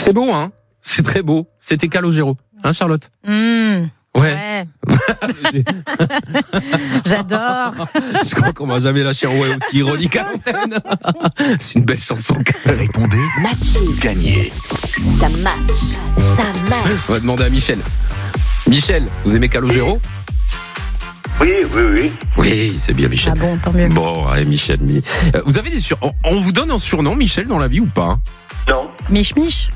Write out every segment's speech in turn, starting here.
C'est beau, hein? C'est très beau. C'était Calogero, hein, Charlotte? Ouais. J'adore. Je crois qu'on m'a jamais lâché un ouais aussi ironique à l'antenne. C'est une belle chanson. Répondez, Match. gagnez. Ça match. Ça match. On va demander à Michel. Michel, vous aimez Calogero? Oui. Oui, c'est bien Michel. Ah bon, tant mieux. Bon, allez Michel. Vous avez des surnoms? On vous donne un surnom, Michel, dans la vie ou pas? Non. Mich.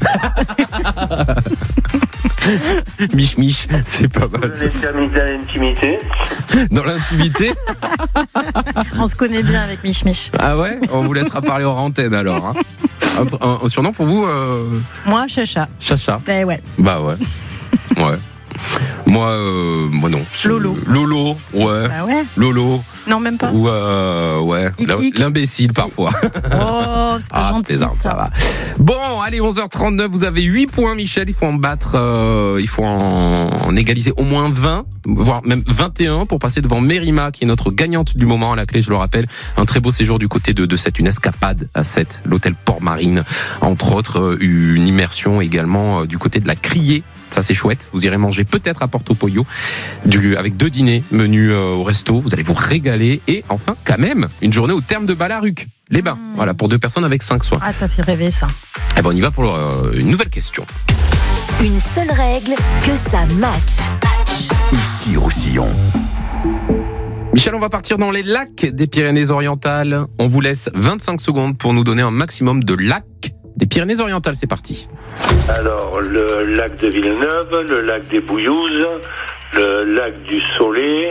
Mich, c'est pas mal. Vous êtes amis dans l'intimité. Dans l'intimité? On se connaît bien avec Mich. Ah ouais? On vous laissera parler hors antenne alors. Hein. Un surnom pour vous? Moi, Chacha. Chacha. Eh ouais. Bah ouais. Ouais. Moi non. Lolo. Lolo, ouais. Bah ouais. Lolo. Non, même pas. Ou ouais. Hic. L'imbécile parfois. Oh, c'est pas gentil je plaisante, ça. va. Bon, allez, 11h39, vous avez 8 points, Michel. Il faut en battre, il faut en égaliser au moins 20, voire même 21 pour passer devant Mérima, qui est notre gagnante du moment à la clé, je le rappelle. Un très beau séjour du côté de Sète, une escapade à Sète, l'hôtel Port-Marine, entre autres, une immersion également du côté de la Criée. Ça c'est chouette, vous irez manger peut-être à Porto Pollo avec 2 dîners menus au resto, vous allez vous régaler et enfin quand même une journée au terme de Ballaruc, les bains, voilà pour 2 personnes avec 5 soins. Ah, ça fait rêver ça. Et ben on y va pour une nouvelle question. Une seule règle, que ça match. Ici Roussillon. Michel, on va partir dans les lacs des Pyrénées-Orientales. On vous laisse 25 secondes pour nous donner un maximum de lacs des Pyrénées-Orientales, c'est parti. Alors, le lac de Villeneuve, le lac des Bouillouzes, le lac du Soleil,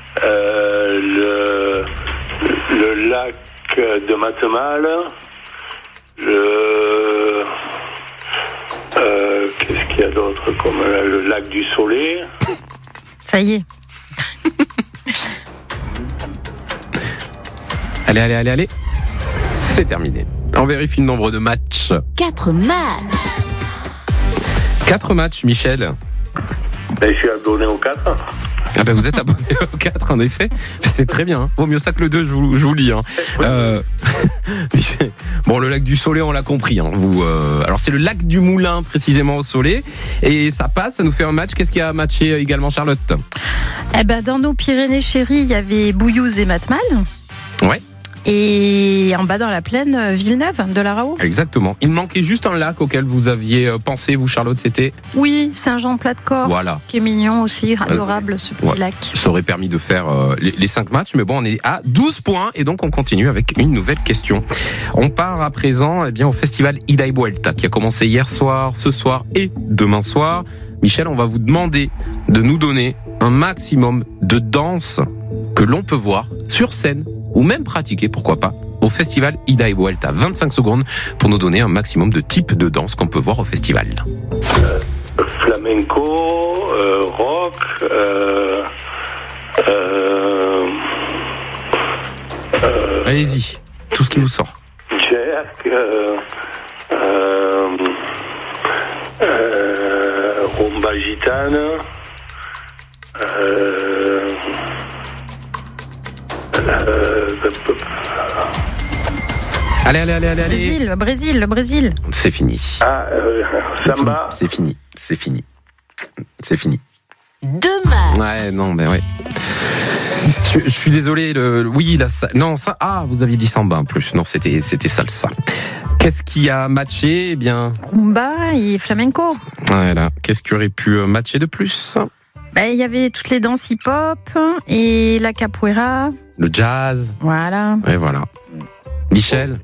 le lac de Matemal, qu'est-ce qu'il y a d'autre comme le lac du Soleil. Ça y est. Allez. C'est terminé. On vérifie le nombre de matchs. 4 matchs. 4 matchs, Michel. Ben, je suis abonné aux 4. Ah ben vous êtes abonné au 4 en effet. C'est très bien. Hein. Vaut mieux ça que le 2, je vous le dis. Hein. Bon, le lac du Soleil, on l'a compris. Hein. Alors c'est le lac du Moulin précisément au Soleil. Et ça passe, ça nous fait un match. Qu'est-ce qui a matché également, Charlotte? Eh ben, dans nos Pyrénées chéries, il y avait Bouillouz et Matemal. Ouais. Et en bas dans la plaine, Villeneuve de la Raho. Exactement. Il manquait juste un lac auquel vous aviez pensé, vous, Charlotte, c'était? Oui, Saint-Jean-Plat-de-Corps. Voilà. Qui est mignon aussi, adorable ce petit lac. Ça aurait permis de faire les 5 matchs, mais bon, on est à 12 points et donc on continue avec une nouvelle question. On part à présent au festival Ida y Vuelta qui a commencé hier soir, ce soir et demain soir. Michel, on va vous demander de nous donner un maximum de danses que l'on peut voir sur scène ou même pratiquer, pourquoi pas, au festival Ida y Vuelta. 25 secondes pour nous donner un maximum de types de danse qu'on peut voir au festival. Flamenco, rock, Allez-y, tout ce qui vous sort. jerk, rumba gitane, Allez. Le Brésil. C'est fini. samba. C'est fini. 2 matchs. Ouais, non, mais ouais. Je suis désolé. Vous aviez dit samba en plus. Non, c'était salsa. Qu'est-ce qui a matché? Eh bien, Rumba et flamenco. voilà. Qu'est-ce qui aurait pu matcher de plus? Il y avait toutes les danses hip-hop et la capoeira. Le jazz. Voilà. Et voilà. Michel,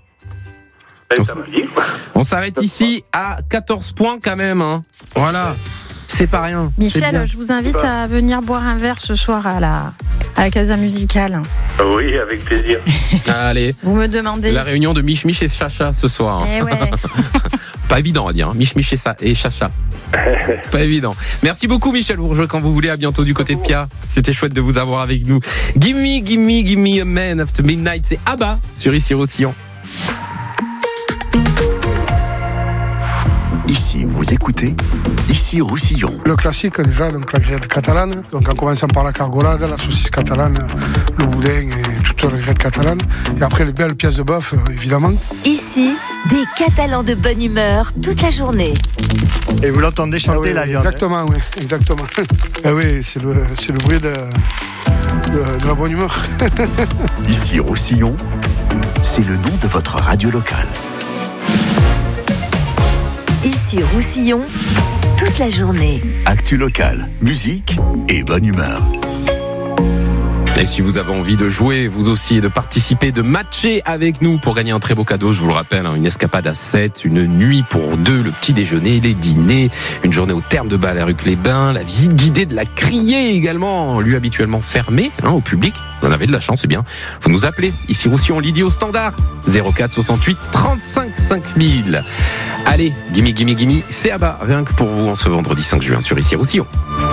on s'arrête ici à 14 points quand même. Hein. Voilà. C'est pas rien. Michel, je vous invite à venir boire un verre ce soir à la Casa Musicale. Oui, avec plaisir. Allez. Vous me demandez. La réunion de Mich et Chacha ce soir. Eh ouais. Pas évident à dire. Hein. Mich et Chacha. Pas évident. Merci beaucoup, Michel. Vous rejoignez quand vous voulez. À bientôt du côté de Pia. C'était chouette de vous avoir avec nous. Give me a man after midnight. C'est Abba sur Ici Roussillon. Ici, vous écoutez, ici Roussillon. Le classique déjà, donc la grillade catalane, donc en commençant par la cargolade, la saucisse catalane, le boudin et toute la grillade catalane. Et après les belles pièces de bœuf, évidemment. Ici, des Catalans de bonne humeur toute la journée. Et vous l'entendez chanter oui, la viande. Exactement, oui, exactement. Et oui, c'est le bruit de la bonne humeur. Ici Roussillon, c'est le nom de votre radio locale. Ici Roussillon, toute la journée. Actu locale, musique et bonne humeur. Et si vous avez envie de jouer, vous aussi, et de participer, de matcher avec nous pour gagner un très beau cadeau, je vous le rappelle, une escapade à 7, une nuit pour 2, le petit déjeuner, les dîners, une journée au terme de Bal à Ruc-les-Bains, la visite guidée de la Criée également, lieu habituellement fermé au public. Vous en avez de la chance, c'est bien. Vous nous appelez, ici Roussillon, Lydie au standard, 04 68 35 5000. Allez, gimme, c'est à bas, rien que pour vous en ce vendredi 5 juin sur Ici Roussillon.